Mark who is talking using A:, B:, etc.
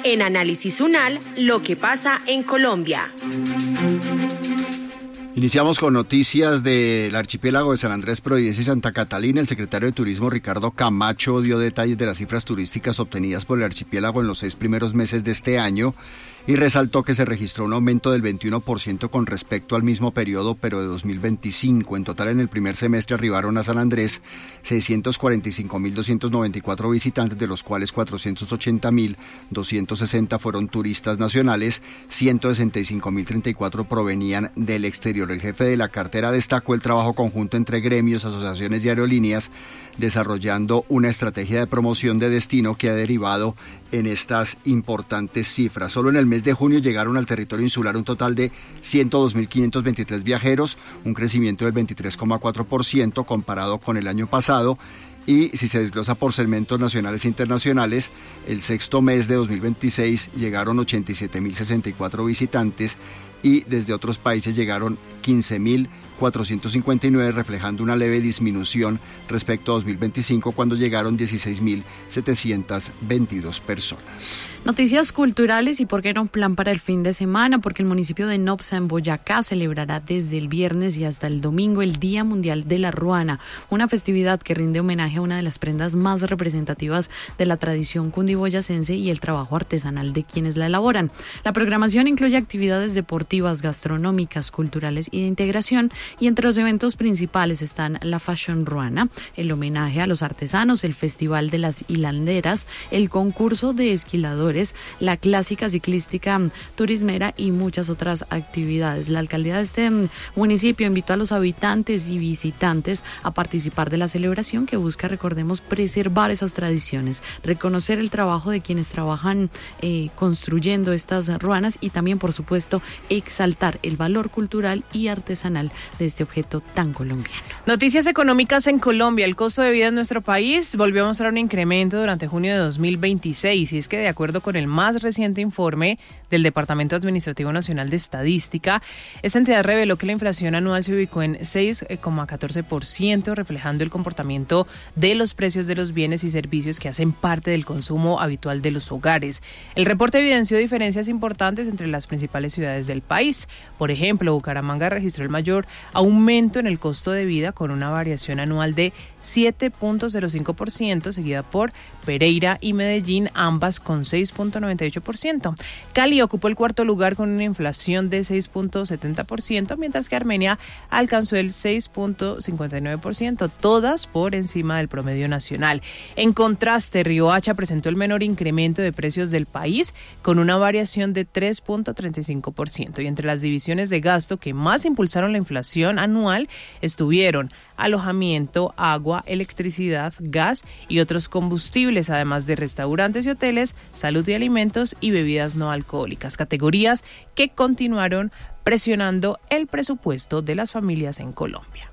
A: En Análisis UNAL, lo que pasa en Colombia.
B: Iniciamos con noticias del archipiélago de San Andrés, Providencia y Santa Catalina. El secretario de Turismo, Ricardo Camacho, dio detalles de las cifras turísticas obtenidas por el archipiélago en los 6 primeros meses de este año y resaltó que se registró un aumento del 21% con respecto al mismo periodo, pero de 2025. En total, en el primer semestre arribaron a San Andrés 645.294 visitantes, de los cuales 480.260 fueron turistas nacionales, 165.034 provenían del exterior. El jefe de la cartera destacó el trabajo conjunto entre gremios, asociaciones y aerolíneas, desarrollando una estrategia de promoción de destino que ha derivado en estas importantes cifras. Solo en el mes de junio llegaron al territorio insular un total de 102.523 viajeros, un crecimiento del 23,4% comparado con el año pasado. Y si se desglosa por segmentos nacionales e internacionales, el sexto mes de 2026 llegaron 87.064 visitantes y desde otros países llegaron 15.459, reflejando una leve disminución respecto a 2025, cuando llegaron 16.722 personas.
C: Noticias culturales y por qué no un plan para el fin de semana, porque el municipio de Nopsa, en Boyacá, celebrará desde el viernes y hasta el domingo el Día Mundial de la Ruana, una festividad que rinde homenaje a una de las prendas más representativas de la tradición cundiboyacense y el trabajo artesanal de quienes la elaboran. La programación incluye actividades deportivas, gastronómicas, culturales y de integración, y entre los eventos principales están la Fashion Ruana, el homenaje a los artesanos, el Festival de las Hilanderas, el concurso de esquiladores, la clásica ciclística turismera y muchas otras actividades. La alcaldía de este municipio invitó a los habitantes y visitantes a participar de la celebración, que busca, recordemos, preservar esas tradiciones, reconocer el trabajo de quienes trabajan construyendo estas ruanas y también, por supuesto, exaltar el valor cultural y artesanal de este objeto tan colombiano.
D: Noticias económicas en Colombia. El costo de vida en nuestro país volvió a mostrar un incremento durante junio de 2026, y es que, de acuerdo con el más reciente informe del Departamento Administrativo Nacional de Estadística, esta entidad reveló que la inflación anual se ubicó en 6,14%, reflejando el comportamiento de los precios de los bienes y servicios que hacen parte del consumo habitual de los hogares. El reporte evidenció diferencias importantes entre las principales ciudades del país. Por ejemplo, Bucaramanga registró el mayor aumento en el costo de vida, con una variación anual de 7.05%, seguida por Pereira y Medellín, ambas con 6.98%. Cali ocupó el cuarto lugar con una inflación de 6.70%, mientras que Armenia alcanzó el 6.59%, todas por encima del promedio nacional. En contraste, Riohacha presentó el menor incremento de precios del país, con una variación de 3.35%. Y entre las divisiones de gasto que más impulsaron la inflación anual estuvieron alojamiento, agua, electricidad, gas y otros combustibles, además de restaurantes y hoteles, salud y alimentos y bebidas no alcohólicas, categorías que continuaron presionando el presupuesto de las familias en Colombia.